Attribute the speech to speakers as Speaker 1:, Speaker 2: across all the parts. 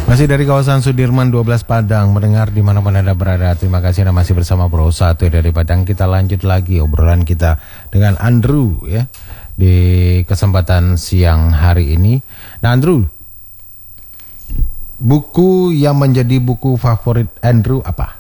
Speaker 1: Masih dari kawasan Sudirman 12 Padang, mendengar dimanapun Anda berada. Terima kasih Anda masih bersama Bro 1 dari Padang. Kita lanjut lagi obrolan kita dengan Andrew ya di kesempatan siang hari ini. Nah Andrew, buku yang menjadi buku favorit Andrew apa?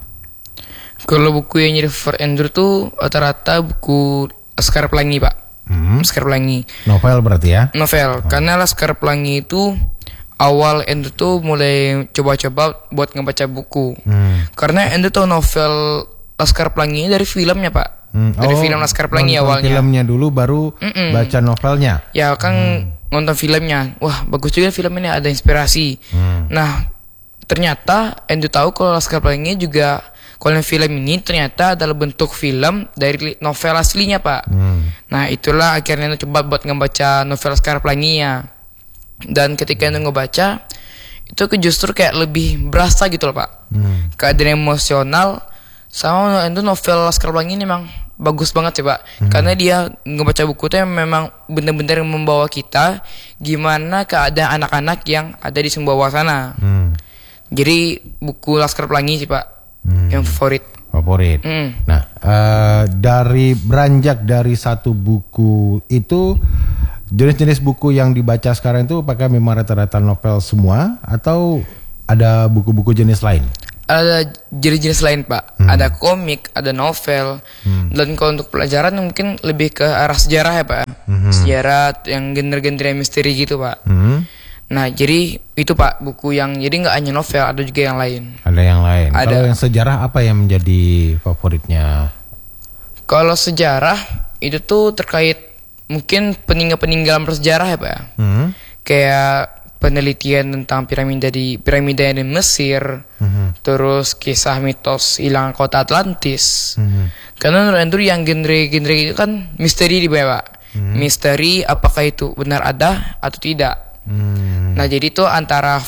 Speaker 2: Kalau buku yang jadi favorit Andrew tuh rata-rata buku Laskar Pelangi Pak. Laskar Pelangi.
Speaker 1: Novel berarti ya?
Speaker 2: Novel, karena Laskar Pelangi itu awal Andrew tuh mulai coba-coba buat ngebaca buku. Karena Andrew tuh novel Laskar Pelangi dari filmnya Pak. Dari film Laskar Pelangi awalnya.
Speaker 1: Filmnya dulu baru baca novelnya.
Speaker 2: Ya kan nonton filmnya. Wah bagus juga film ini, ada inspirasi. Nah ternyata Andrew tahu kalau Laskar Pelangi juga, kalau film ini ternyata adalah bentuk film dari novel aslinya Pak. Nah itulah akhirnya Andrew coba buat ngebaca novel Laskar Pelangi-nya. Dan ketika Endo ngebaca itu justru kayak lebih berasa gitu loh Pak. Keadaan emosional sama Endo novel Laskar Pelangi ini memang bagus banget sih Pak. Karena dia ngebaca buku itu memang benar-benar membawa kita gimana keadaan anak-anak yang ada di Sumbawa sana. Jadi buku Laskar Pelangi sih Pak yang favorit.
Speaker 1: Nah dari beranjak dari satu buku itu, jenis-jenis buku yang dibaca sekarang itu apakah memang rata-rata novel semua atau ada buku-buku jenis lain?
Speaker 2: Ada jenis-jenis lain Pak. Ada komik, ada novel. Dan kalau untuk pelajaran mungkin lebih ke arah sejarah ya Pak. Sejarah yang genre-genre misteri gitu Pak. Nah jadi itu Pak buku yang jadi nggak hanya novel, ada juga yang lain.
Speaker 1: Ada yang lain.
Speaker 2: Ada.
Speaker 1: Kalau yang sejarah apa yang menjadi favoritnya?
Speaker 2: Kalau sejarah itu tuh terkait mungkin peninggalan bersejarah ya Pak ya. Kayak penelitian tentang piramida yang di Mesir. Terus kisah mitos hilang kota Atlantis. Karena menurut Andrew yang genre-genre itu kan misteri di bawah Pak. Misteri apakah itu benar ada atau tidak. Nah jadi itu antara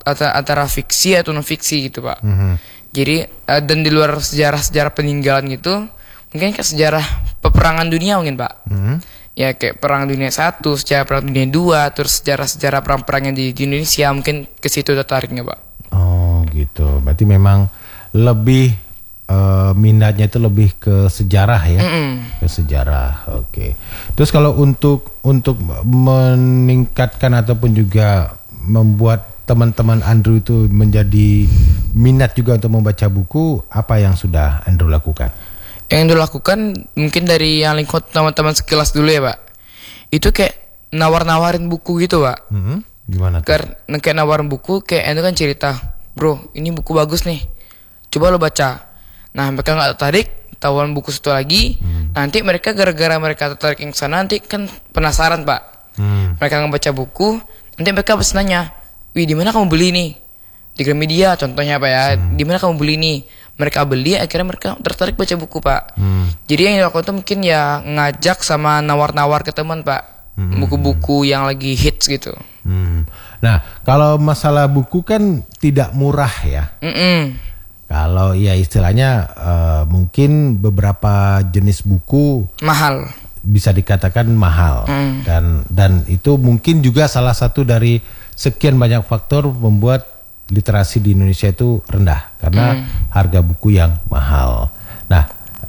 Speaker 2: fiksi atau non fiksi gitu Pak. Jadi dan di luar sejarah peninggalan gitu, mungkin kayak sejarah peperangan dunia mungkin Pak. Ya kayak perang dunia 1, sejarah perang dunia 2, terus sejarah perang-perang yang di Indonesia, mungkin ke situ tertariknya Pak.
Speaker 1: Oh gitu, berarti memang lebih minatnya itu lebih ke sejarah ya, ke sejarah. Oke. Terus kalau untuk meningkatkan ataupun juga membuat teman-teman Andrew itu menjadi minat juga untuk membaca buku, apa yang sudah Andrew lakukan? Yang
Speaker 2: dilakukan mungkin dari yang lingkup teman-teman sekelas dulu ya Pak. Itu kayak nawarin buku gitu Pak.
Speaker 1: Gimana tuh?
Speaker 2: Karena kayak nawarin buku, kayak itu kan cerita, bro ini buku bagus nih, coba lo baca. Nah mereka nggak tertarik, tawaran buku satu lagi. Nanti mereka gara-gara mereka tertarik yang sana, nanti kan penasaran Pak. Mereka ngebaca buku, nanti mereka pasti nanya, wih di mana kamu beli nih? Di Gramedia contohnya Pak ya. Di mana kamu beli nih? Mereka beli, akhirnya mereka tertarik baca buku Pak. Jadi yang dilakukan itu mungkin ya ngajak sama nawar-nawar ke teman Pak, buku-buku yang lagi hits gitu.
Speaker 1: Nah kalau masalah buku kan tidak murah ya. Kalau ya istilahnya mungkin beberapa jenis buku
Speaker 2: mahal,
Speaker 1: bisa dikatakan mahal. Dan itu mungkin juga salah satu dari sekian banyak faktor membuat literasi di Indonesia itu rendah karena harga buku yang mahal. Nah,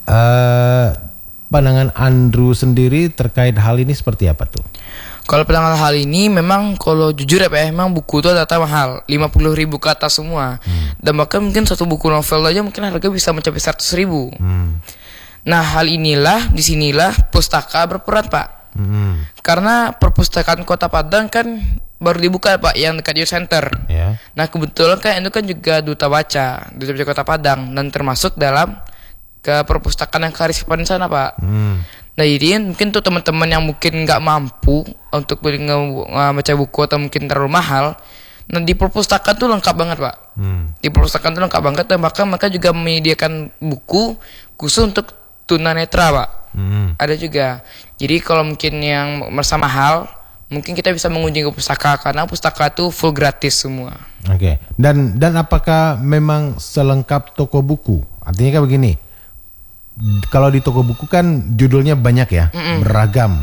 Speaker 1: pandangan Andrew sendiri terkait hal ini seperti apa tuh?
Speaker 2: Kalau pandangan hal ini memang kalau jujur ya Pak ya, memang buku itu data mahal, 50.000 ke atas semua. Dan bahkan mungkin satu buku novel aja mungkin harga bisa mencapai 100.000. Nah, hal inilah disinilah pustaka berperan Pak. Karena perpustakaan Kota Padang kan baru dibuka Pak yang dekat Youth Center. Nah kebetulan kan itu kan juga duta baca Kota Padang dan termasuk dalam ke perpustakaan yang kearifan di sana Pak. Nah jadi mungkin tuh teman-teman yang mungkin nggak mampu untuk beli baca buku atau mungkin terlalu mahal, nah di perpustakaan tuh lengkap banget Pak. Di perpustakaan tuh lengkap banget dan bahkan mereka juga menyediakan buku khusus untuk tunanetra Pak. Ada juga. Jadi kalau mungkin yang merasa mahal, mungkin kita bisa mengunjungi pustaka karena pustaka itu full gratis semua.
Speaker 1: Oke. Dan apakah memang selengkap toko buku? Artinya kan begini. Kalau di toko buku kan judulnya banyak ya, beragam.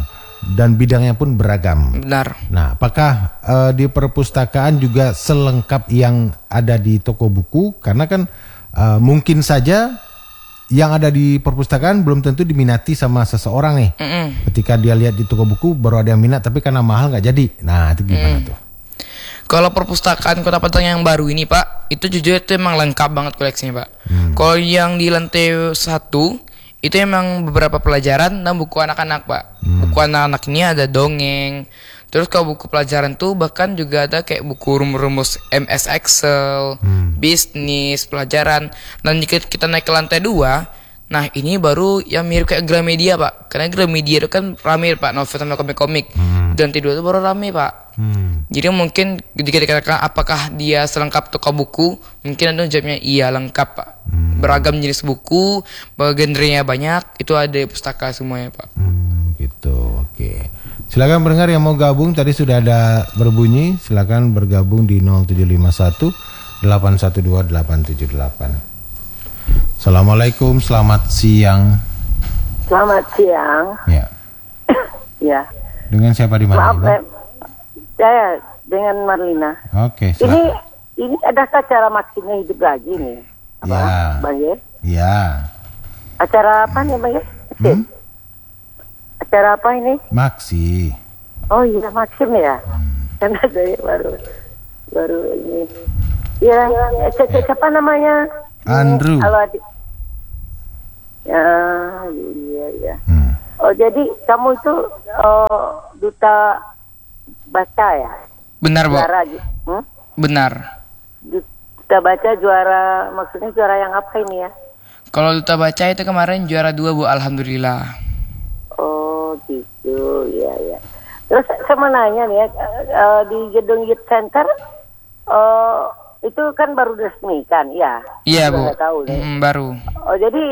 Speaker 1: dan bidangnya pun beragam.
Speaker 2: Benar.
Speaker 1: Nah, apakah di perpustakaan juga selengkap yang ada di toko buku? Karena kan mungkin saja yang ada di perpustakaan belum tentu diminati sama seseorang nih. Ketika dia lihat di toko buku baru ada yang minat, tapi karena mahal nggak jadi. Nah, itu gimana tuh?
Speaker 2: Kalau perpustakaan Kota Padang yang baru ini Pak, itu jujur itu emang lengkap banget koleksinya Pak. Kalau yang di lantai 1 itu emang beberapa pelajaran dan buku anak-anak Pak. Buku anak-anak ini ada dongeng. Terus kalau buku pelajaran tuh bahkan juga ada kayak buku rumus-rumus MS Excel, bisnis, pelajaran. Dan jika kita naik ke lantai 2, nah ini baru yang mirip kayak Gramedia Pak. Karena Gramedia itu kan rame Pak, novel sama komik-komik. Dan lantai 2 itu baru rame Pak. Jadi mungkin jika dikatakan apakah dia selengkap toko buku, mungkin ada jawabnya iya lengkap Pak. Beragam jenis buku, genrenya banyak, itu ada di pustaka semuanya Pak.
Speaker 1: Gitu, oke. Silakan pendengar yang mau gabung, tadi sudah ada berbunyi, silakan bergabung di 0751 812 878. Assalamualaikum, selamat siang.
Speaker 3: Selamat siang.
Speaker 1: Ya.
Speaker 3: Ya.
Speaker 1: Dengan siapa di mana?
Speaker 3: Maaf, saya dengan Marlina.
Speaker 1: Oke, silakan.
Speaker 3: Ini adakah acara maksudnya hidup lagi nih? Apa,
Speaker 1: Ya.
Speaker 3: Bang Ye?
Speaker 1: Ya.
Speaker 3: Acara apa nih, Bang Ye? Acara apa ini?
Speaker 1: Maksi.
Speaker 3: Oh iya, Maksim ya. Karena saya baru ini. Iya, siapa namanya?
Speaker 1: Andrew.
Speaker 3: Halo adik. Ya, iya. Oh, jadi kamu itu duta baca ya?
Speaker 2: Benar Bu.
Speaker 3: Juara,
Speaker 2: Benar.
Speaker 3: Duta baca juara, maksudnya juara yang apa ini ya?
Speaker 2: Kalau duta baca itu kemarin juara 2 Bu, alhamdulillah.
Speaker 3: Oh gitu, ya. Terus saya mau nanya nih ya, di gedung Youth Center itu kan baru diresmikan, ya?
Speaker 2: Iya Bu.
Speaker 3: Saya tahu nih.
Speaker 2: Baru.
Speaker 3: Oh jadi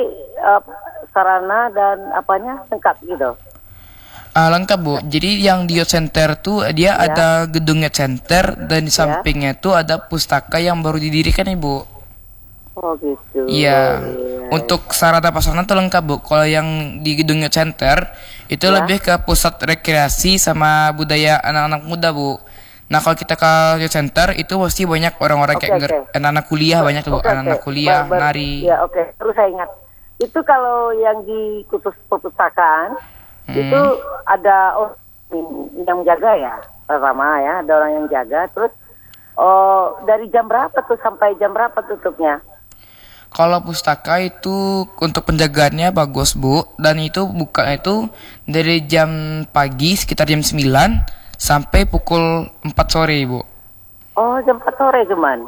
Speaker 3: sarana dan apanya lengkap gitu?
Speaker 2: Lengkap Bu. Jadi yang di Youth Center tuh dia ada gedung Youth Center dan di sampingnya tuh ada pustaka yang baru didirikan nih Bu.
Speaker 3: Oh gitu.
Speaker 2: Iya. Untuk sarana prasarana tuh lengkap Bu. Kalau yang di gedung Youth Center itu lebih ke pusat rekreasi sama budaya anak-anak muda Bu. Nah kalau kita ke Youth Center itu pasti banyak orang-orang kayak anak-anak kuliah banyak tuh Bu. Anak-anak kuliah nari.
Speaker 3: Ya terus saya ingat. Itu kalau yang di khusus perpustakaan itu ada yang menjaga ya, pertama ya ada orang yang jaga. Terus dari jam berapa tuh sampai jam berapa tutupnya?
Speaker 2: Kalau pustaka itu untuk penjagaannya bagus Bu, dan itu buka itu dari jam pagi sekitar jam 9 sampai pukul 4 sore Bu.
Speaker 3: Oh jam 4 sore cuman?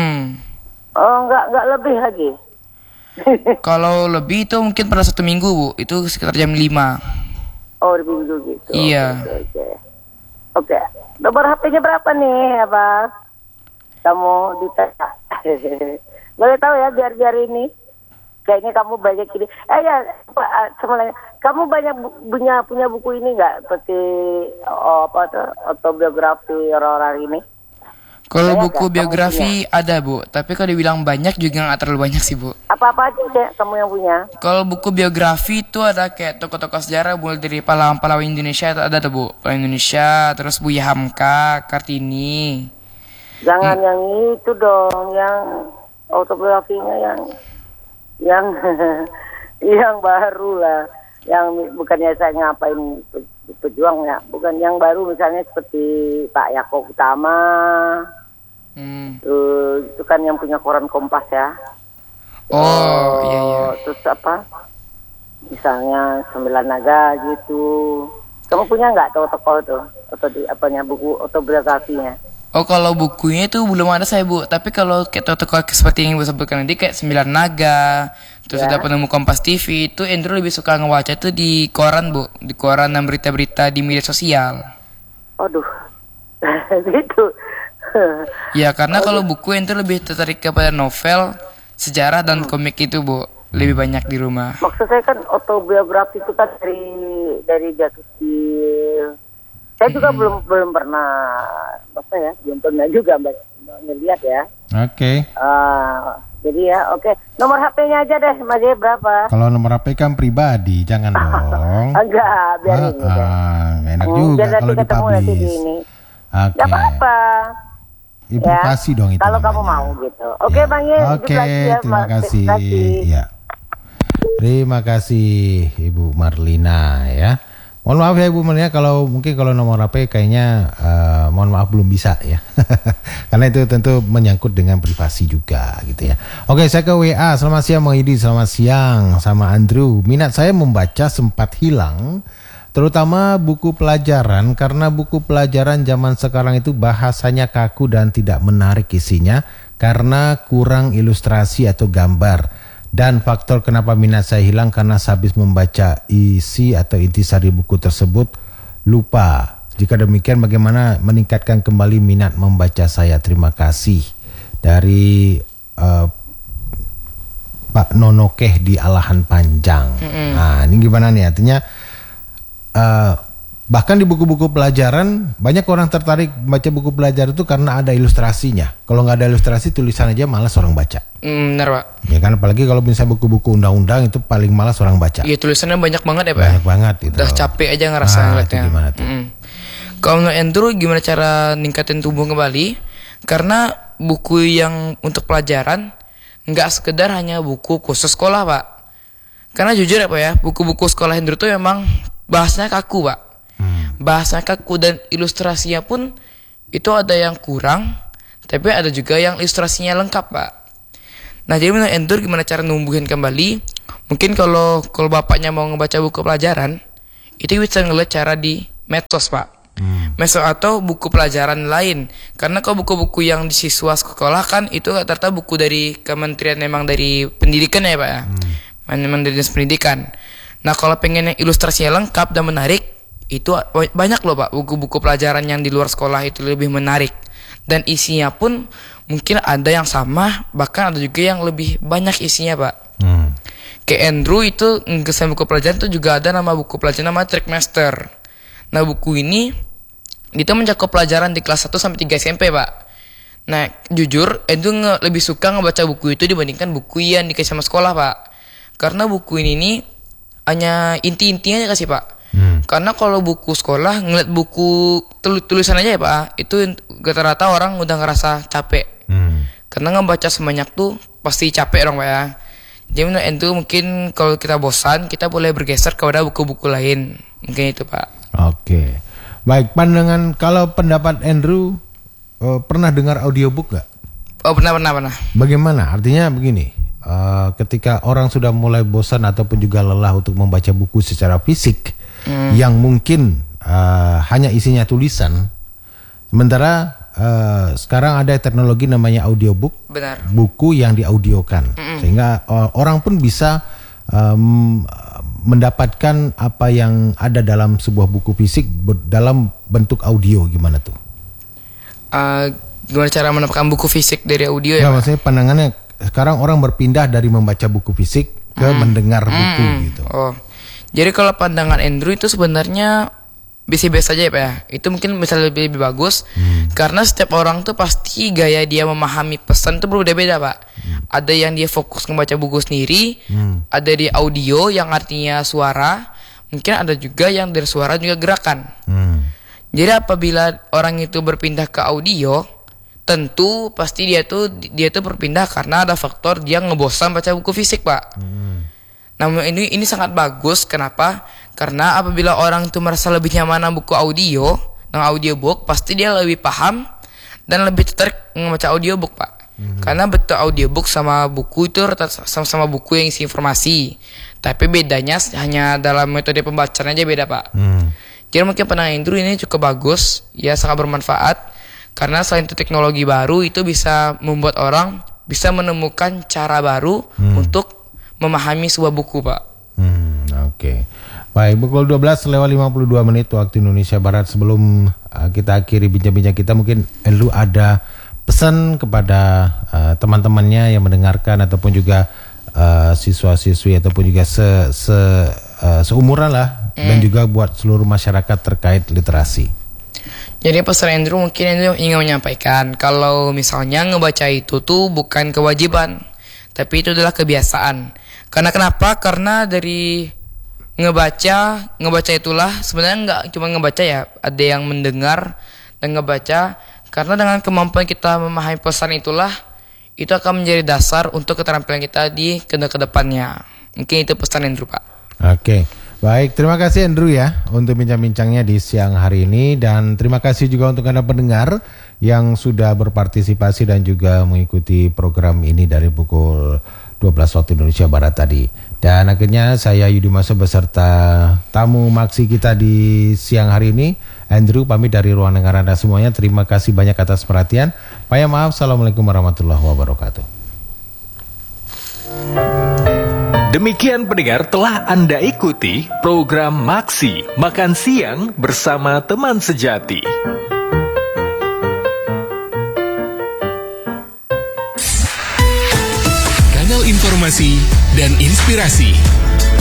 Speaker 3: Oh nggak lebih lagi?
Speaker 2: Kalau lebih itu mungkin pada 1 minggu Bu, itu sekitar jam 5.
Speaker 3: Oh di minggu gitu?
Speaker 2: Iya.
Speaker 3: Oke. Nomor HP-nya berapa nih Abang? Kamu ditanya. Boleh tahu ya biar ini kayaknya kamu banyak ini. Ya sebenarnya kamu banyak punya buku ini nggak seperti autobiografi orang-orang ini?
Speaker 2: Kalau buku biografi ada Bu, tapi kalau dibilang banyak juga nggak terlalu banyak sih Bu.
Speaker 3: Apa aja deh kamu yang punya?
Speaker 2: Kalau buku biografi itu ada kayak tokoh-tokoh sejarah mulai dari pahlawan-pahlawan Indonesia ada tuh Bu, pahlawan Indonesia, terus Buya Hamka, Kartini.
Speaker 3: Jangan yang itu dong, yang autobiografinya yang yang baru lah, yang bukannya saya ngapain pejuang ya, bukan yang baru misalnya seperti Pak Yaakob Utama, itu kan yang punya koran Kompas ya.
Speaker 2: Iya.
Speaker 3: Terus apa? Misalnya 9 Naga gitu. Kamu punya nggak tokoh tuh atau buku autobiografinya?
Speaker 2: Oh kalau bukunya itu belum ada saya Bu, tapi kalau kayak tokoh seperti yang Ibu sebutkan tadi kayak 9 Naga, terus ada penemu Kompas TV, itu Andrew lebih suka ngebaca itu di koran Bu, di koran dan berita-berita di media sosial.
Speaker 3: Aduh, gitu.
Speaker 2: Ya karena kalau buku Andrew lebih tertarik kepada novel, sejarah dan komik itu Bu, lebih banyak di rumah.
Speaker 3: Maksud saya kan autobiografi itu kan dari dia kecil. Saya juga belum pernah belum pernah juga ngelihat ya.
Speaker 1: Oke.
Speaker 3: Jadi ya, oke. Nomor HP-nya aja deh, Mas Jaya berapa?
Speaker 1: Kalau nomor HP kan pribadi, jangan dong.
Speaker 3: Enggak, biarin.
Speaker 1: Nggak enak juga
Speaker 3: Biar
Speaker 1: kalau
Speaker 3: nanti ketemu nanti di
Speaker 1: dipublish.
Speaker 3: ini.
Speaker 1: Oke.
Speaker 3: Gak apa-apa.
Speaker 1: Privasi dong itu.
Speaker 3: Kalau kamu
Speaker 1: namanya.
Speaker 3: mau gitu. Oke, Bang Ye.
Speaker 1: Oke, terima kasih. Ya. Terima kasih Ibu Marlina ya. Mohon maaf ya Ibu Marlina kalau mungkin kalau nomor HP kayaknya mohon maaf belum bisa ya. Karena itu tentu menyangkut dengan privasi juga gitu ya. Oke, saya ke WA. Selamat siang Bang Idi, selamat siang sama Andrew. Minat saya membaca sempat hilang, terutama buku pelajaran karena buku pelajaran zaman sekarang itu bahasanya kaku dan tidak menarik isinya karena kurang ilustrasi atau gambar. Dan faktor kenapa minat saya hilang karena sehabis membaca isi atau intisari buku tersebut lupa. Jika demikian bagaimana meningkatkan kembali minat membaca saya? Terima kasih. Dari Pak Nonokeh di Alahan Panjang. Nah ini gimana nih artinya bahkan di buku-buku pelajaran banyak orang tertarik baca buku pelajaran itu karena ada ilustrasinya. Kalau nggak ada ilustrasi tulisan aja malas orang baca.
Speaker 2: Benar Pak.
Speaker 1: Ya kan apalagi kalau misalnya buku-buku undang-undang itu paling malas orang baca.
Speaker 2: Iya tulisannya banyak banget ya Pak.
Speaker 1: Banyak banget itu.
Speaker 2: Udah capek aja ngerasa ngeliatnya.
Speaker 1: Itu gimana tuh?
Speaker 2: Kalau menurut Andrew gimana cara ningkatin tubuh kembali? Karena buku yang untuk pelajaran nggak sekedar hanya buku khusus sekolah Pak. Karena jujur ya Pak ya, buku-buku sekolah Andrew tuh memang bahasanya kaku Pak. Bahasa kaku dan ilustrasinya pun itu ada yang kurang, tapi ada juga yang ilustrasinya lengkap Pak. Nah jadi menurut Andrew gimana cara numbuhin kembali? Mungkin kalau bapaknya mau ngebaca buku pelajaran, itu bisa ngeliat cara di medsos Pak. Medsos atau buku pelajaran lain. Karena kalau buku-buku yang di siswa sekolah kan itu rata-rata buku dari kementerian memang dari pendidikan ya Pak ya. Memang dari dinas pendidikan. Nah kalau pengen yang ilustrasinya lengkap dan menarik, itu banyak loh Pak buku-buku pelajaran yang di luar sekolah itu lebih menarik dan isinya pun mungkin ada yang sama bahkan ada juga yang lebih banyak isinya Pak. Kayak Andrew itu ngesan buku pelajaran itu juga ada nama buku pelajaran nama Trickmaster. Nah buku ini itu mencakup pelajaran di kelas 1 sampai 3 SMP Pak. Nah jujur Andrew lebih suka ngebaca buku itu dibandingkan buku yang dikasih sama sekolah Pak. Karena buku ini nih hanya inti-intinya aja kasih Pak. Karena kalau buku sekolah ngeliat buku tulisan aja ya Pak, itu rata-rata orang udah ngerasa capek. Karena ngebaca sebanyak tuh pasti capek dong Pak ya. Jadi menurut itu mungkin kalau kita bosan kita boleh bergeser kepada buku-buku lain. Mungkin itu Pak.
Speaker 1: Oke. Baik, kalau pendapat Andrew pernah dengar audiobook gak?
Speaker 2: Oh pernah.
Speaker 1: Bagaimana? Artinya begini, ketika orang sudah mulai bosan ataupun juga lelah untuk membaca buku secara fisik yang mungkin hanya isinya tulisan, sementara sekarang ada teknologi namanya audiobook.
Speaker 2: Benar.
Speaker 1: Buku yang diaudiokan, sehingga orang pun bisa mendapatkan apa yang ada dalam sebuah buku fisik dalam bentuk audio. Gimana tuh?
Speaker 2: Gimana cara mendapatkan buku fisik dari audio ya?
Speaker 1: Maksudnya pandangannya sekarang orang berpindah dari membaca buku fisik ke mendengar buku gitu.
Speaker 2: Oh. Jadi kalau pandangan Andrew itu sebenarnya biasa-biasa aja ya Pak ya. Itu mungkin bisa lebih bagus. Karena setiap orang tuh pasti gaya dia memahami pesan itu berbeda-beda Pak. Ada yang dia fokus membaca buku sendiri, ada di audio yang artinya suara, mungkin ada juga yang dari suara juga gerakan. Jadi apabila orang itu berpindah ke audio, tentu pasti dia tuh berpindah karena ada faktor dia ngebosan baca buku fisik Pak. Namun ini sangat bagus. Kenapa? Karena apabila orang itu merasa lebih nyaman buku audio, dengan audiobook, pasti dia lebih paham dan lebih tertarik membaca audiobook Pak. Karena betul audiobook sama buku itu sama-sama buku yang isi informasi, tapi bedanya hanya dalam metode pembacaan aja beda Pak. Jadi mungkin pandangan Andrew ini cukup bagus, ya sangat bermanfaat. Karena selain itu teknologi baru itu bisa membuat orang bisa menemukan cara baru untuk memahami sebuah buku Pak.
Speaker 1: Oke. Baik, pukul 12:52 waktu Indonesia Barat. Sebelum kita akhiri bincang-bincang kita, mungkin lu ada pesan kepada teman-temannya yang mendengarkan ataupun juga siswa-siswi ataupun juga seumuran lah, dan juga buat seluruh masyarakat terkait literasi.
Speaker 2: Jadi pesan Andrew mungkin Andrew ingin menyampaikan kalau misalnya ngebaca itu tuh bukan kewajiban. Tapi itu adalah kebiasaan. Karena kenapa? Karena dari ngebaca itulah sebenarnya nggak cuma ngebaca ya, ada yang mendengar dan ngebaca. Karena dengan kemampuan kita memahami pesan itulah, itu akan menjadi dasar untuk keterampilan kita di kedepannya. Mungkin itu pesan Andrew, Pak.
Speaker 1: Oke, baik, terima kasih Andrew ya untuk bincang-bincangnya di siang hari ini, dan terima kasih juga untuk Anda pendengar yang sudah berpartisipasi dan juga mengikuti program ini dari pukul 12 waktu Indonesia Barat tadi. Dan akhirnya saya Yudi Maso beserta tamu maksi kita di siang hari ini, Andrew, pamit dari ruang dengar Anda semuanya. Terima kasih banyak atas perhatian. Paya maaf, Assalamualaikum warahmatullahi wabarakatuh.
Speaker 4: Demikian pendengar, telah Anda ikuti program Maksi Makan Siang bersama teman sejati.
Speaker 5: Kanal informasi dan inspirasi.